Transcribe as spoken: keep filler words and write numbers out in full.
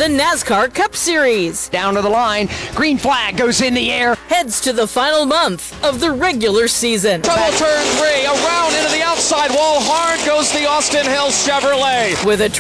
The NASCAR Cup Series Down to the line, green flag goes in the air. heads to the final month of the regular season. Trouble turn three, around into the outside wall, hard goes the Austin Hill Chevrolet. With a